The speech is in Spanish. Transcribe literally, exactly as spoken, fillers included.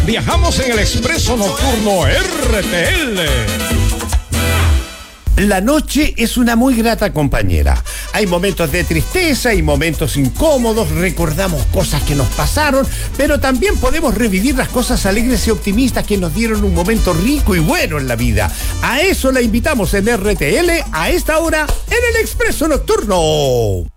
Viajamos en el Expreso Nocturno R T L. La noche es una muy grata compañera. Hay momentos de tristeza y momentos incómodos, recordamos cosas que nos pasaron, pero también podemos revivir las cosas alegres y optimistas que nos dieron un momento rico y bueno en la vida. A eso la invitamos en R T L a esta hora en el Expreso Nocturno.